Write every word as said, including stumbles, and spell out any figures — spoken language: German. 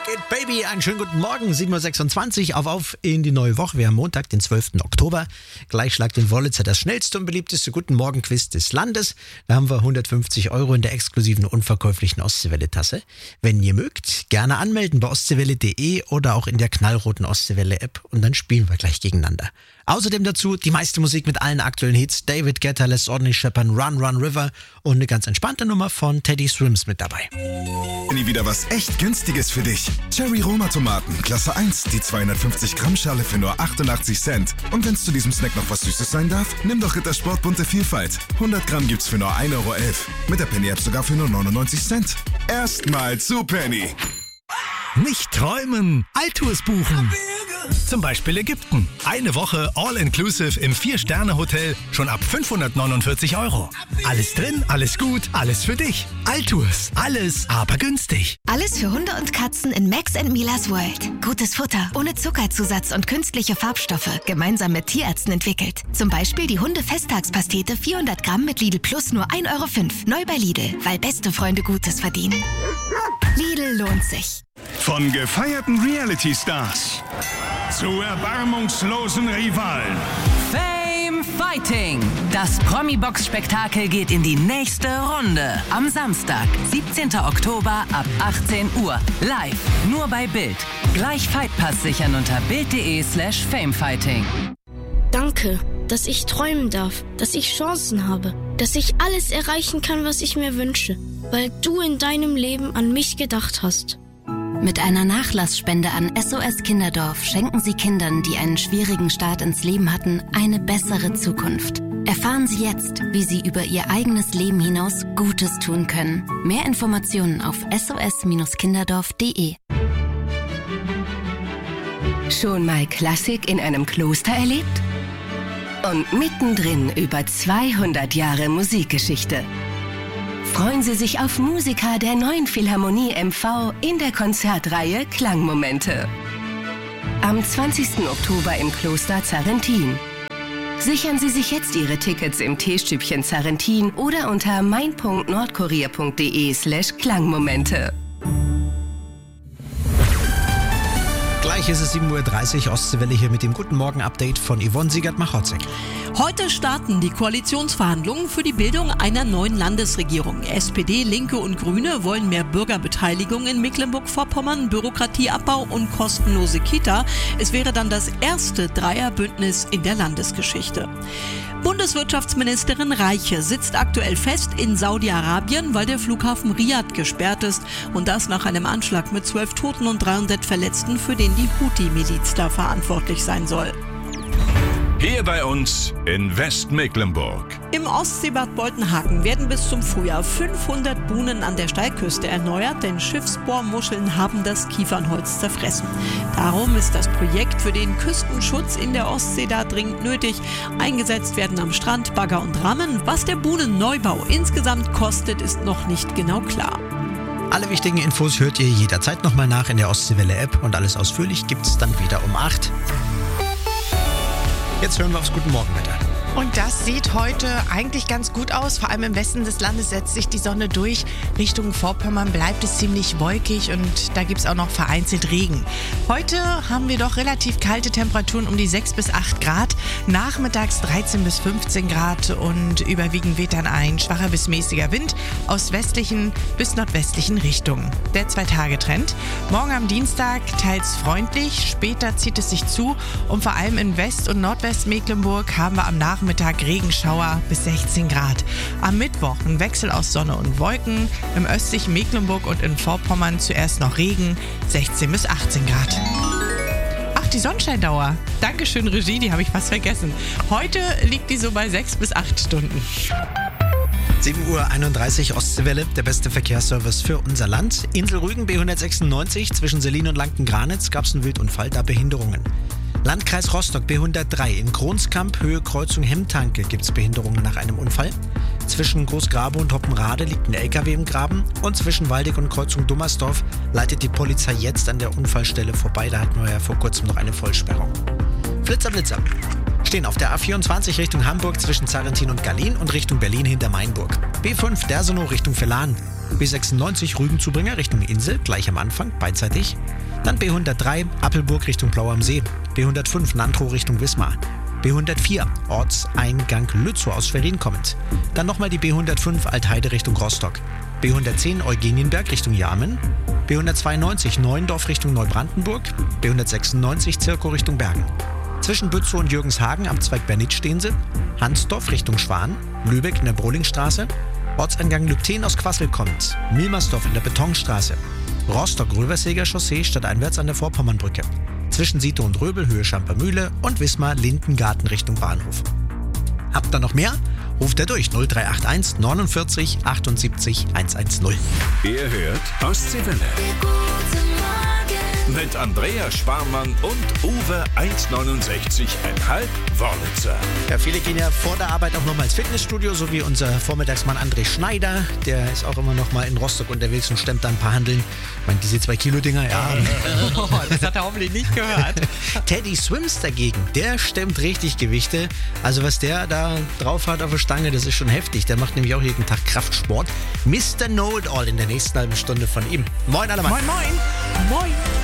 It Baby, einen schönen guten Morgen, sieben Uhr sechsundzwanzig, auf auf in die neue Woche. Wir haben Montag, den zwölften Oktober. Gleich schlagt den Wollitzer das schnellste und beliebteste Guten Morgen-Quiz des Landes. Da haben wir hundertfünfzig Euro in der exklusiven unverkäuflichen Ostseewelle-Tasse. Wenn ihr mögt, gerne anmelden bei ostseewelle punkt de oder auch in der knallroten Ostseewelle-App und dann spielen wir gleich gegeneinander. Außerdem dazu die meiste Musik mit allen aktuellen Hits. David Guetta lässt ordentlich scheppern, Run Run River und eine ganz entspannte Nummer von Teddy Swims mit dabei. Nie wieder was echt Günstiges für dich. Cherry Roma Tomaten, Klasse eins, die zweihundertfünfzig Gramm Schale für nur achtundachtzig Cent. Und wenn es zu diesem Snack noch was Süßes sein darf, nimm doch Rittersport bunte Vielfalt. hundert Gramm gibt's für nur ein Euro elf. Mit der Penny App sogar für nur neunundneunzig Cent. Erstmal zu Penny. Nicht träumen, Alltours buchen. Zum Beispiel Ägypten. Eine Woche All-Inclusive im vier-Sterne-Hotel schon ab fünfhundertneunundvierzig Euro. Alles drin, alles gut, alles für dich. Alltours, alles, aber günstig. Alles für Hunde und Katzen in Max and Milas World. Gutes Futter, ohne Zuckerzusatz und künstliche Farbstoffe. Gemeinsam mit Tierärzten entwickelt. Zum Beispiel die Hunde-Festtagspastete vierhundert Gramm mit Lidl Plus nur ein Euro fünf. Neu bei Lidl, weil beste Freunde Gutes verdienen. Lidl lohnt sich. Von gefeierten Reality-Stars zu erbarmungslosen Rivalen. Fame Fighting. Das Promi-Box-Spektakel geht in die nächste Runde. Am Samstag, siebzehnten Oktober ab achtzehn Uhr. Live, nur bei Bild. Gleich Fightpass sichern unter bild punkt de slash famefighting. Danke, dass ich träumen darf, dass ich Chancen habe, dass ich alles erreichen kann, was ich mir wünsche, weil du in deinem Leben an mich gedacht hast. Mit einer Nachlassspende an S O S Kinderdorf schenken Sie Kindern, die einen schwierigen Start ins Leben hatten, eine bessere Zukunft. Erfahren Sie jetzt, wie Sie über Ihr eigenes Leben hinaus Gutes tun können. Mehr Informationen auf s o s kinderdorf punkt de. Schon mal Klassik in einem Kloster erlebt? Und mittendrin über zweihundert Jahre Musikgeschichte. Freuen Sie sich auf Musiker der neuen Philharmonie M V in der Konzertreihe Klangmomente. Am zwanzigsten Oktober im Kloster Zarrentin. Sichern Sie sich jetzt Ihre Tickets im Teestübchen Zarrentin oder unter mein punkt nordkorea punkt de slash Klangmomente. Gleich ist es sieben Uhr dreißig, Ostseewelle hier mit dem Guten Morgen-Update von Yvonne Siegert-Machotzek. Heute starten die Koalitionsverhandlungen für die Bildung einer neuen Landesregierung. S P D, Linke und Grüne wollen mehr Bürgerbeteiligung in Mecklenburg-Vorpommern, Bürokratieabbau und kostenlose Kita. Es wäre dann das erste Dreierbündnis in der Landesgeschichte. Bundeswirtschaftsministerin Reiche sitzt aktuell fest in Saudi-Arabien, weil der Flughafen Riad gesperrt ist. Und das nach einem Anschlag mit zwölf Toten und dreihundert Verletzten, für den die Houthi-Miliz da verantwortlich sein soll. Hier bei uns in Westmecklenburg. Im Ostseebad Boltenhagen werden bis zum Frühjahr fünfhundert Buhnen an der Steilküste erneuert, denn Schiffsbohrmuscheln haben das Kiefernholz zerfressen. Darum ist das Projekt für den Küstenschutz in der Ostsee da dringend nötig. Eingesetzt werden am Strand Bagger und Rammen. Was der Buhnenneubau insgesamt kostet, ist noch nicht genau klar. Alle wichtigen Infos hört ihr jederzeit nochmal nach in der Ostseewelle-App und alles ausführlich gibt's dann wieder um acht. Jetzt hören wir aufs Guten Morgenwetter. Und das sieht heute eigentlich ganz gut aus. Vor allem im Westen des Landes setzt sich die Sonne durch. Richtung Vorpommern bleibt es ziemlich wolkig und da gibt es auch noch vereinzelt Regen. Heute haben wir doch relativ kalte Temperaturen um die sechs bis acht Grad. Nachmittags dreizehn bis fünfzehn Grad und überwiegend weht dann ein schwacher bis mäßiger Wind aus westlichen bis nordwestlichen Richtungen. Der Zwei-Tage-Trend. Morgen am Dienstag teils freundlich, später zieht es sich zu und vor allem in West- und Nordwestmecklenburg haben wir am Nachmittag Mittag Regenschauer bis sechzehn Grad. Am Mittwoch ein Wechsel aus Sonne und Wolken. Im östlichen Mecklenburg und in Vorpommern zuerst noch Regen, sechzehn bis achtzehn Grad. Ach, die Sonnenscheindauer. Dankeschön, Regie, die habe ich fast vergessen. Heute liegt die so bei sechs bis acht Stunden. sieben Uhr einunddreißig, Ostseewelle, der beste Verkehrsservice für unser Land. Insel Rügen B hundertsechsundneunzig, zwischen Selin und Lanken-Granitz gab es einen Wildunfall, da Behinderungen. Landkreis Rostock B hundertdrei, in Kronskamp, Höhe Kreuzung Hemmtanke gibt es Behinderungen nach einem Unfall. Zwischen Großgrabe und Hoppenrade liegt ein L K W im Graben und zwischen Waldeck und Kreuzung Dummersdorf leitet die Polizei jetzt an der Unfallstelle vorbei, da hatten wir ja vor kurzem noch eine Vollsperrung. Flitzer, Blitzer. Stehen auf der A vierundzwanzig Richtung Hamburg zwischen Zarrentin und Gallien und Richtung Berlin hinter Mainburg. B fünf Dersenow Richtung Verlan. B sechsundneunzig Rügenzubringer Richtung Insel, gleich am Anfang, beidseitig. Dann B hundertdrei Appelburg Richtung Blau am See, B hundertfünf Nantrow Richtung Wismar, B hundertvier Ortseingang Lützow aus Schwerin kommend. Dann nochmal die B hundertfünf Altheide Richtung Rostock, B hundertzehn Eugenienberg Richtung Jarmen, B hundertzweiundneunzig Neuendorf Richtung Neubrandenburg, B hundertsechsundneunzig Zirkow Richtung Bergen. Zwischen Bützow und Jürgenshagen am Zweig Bernitz stehen sie, Hansdorf Richtung Schwan, Lübeck in der Brohlingstraße, Ortseingang Lübten aus Quassel kommt, Milmersdorf in der Betonstraße, Rostock-Röversäger Chaussee stadteinwärts an der Vorpommernbrücke, zwischen Siete und Röbel Höhe Schampermühle und Wismar-Lindengarten Richtung Bahnhof. Habt ihr noch mehr? Ruft er durch null drei acht eins neunundvierzig achtundsiebzig hundertzehn. Ihr hört Ostseewelle. Mit Andrea Sparmann und Uwe eins neunundsechzig Komma fünf Wörlitzer. Ja, viele gehen ja vor der Arbeit auch nochmal ins Fitnessstudio, so wie unser Vormittagsmann André Schneider. Der ist auch immer noch mal in Rostock unterwegs und stemmt da ein paar Handeln. Ich meine, diese zwei Kilo Dinger, ja. Oh, das hat er hoffentlich nicht gehört. Teddy Swims dagegen, der stemmt richtig Gewichte. Also was der da drauf hat auf der Stange, das ist schon heftig. Der macht nämlich auch jeden Tag Kraftsport. Mister Know-it-all in der nächsten halben Stunde von ihm. Moin alle Mann. Moin, moin. Moin.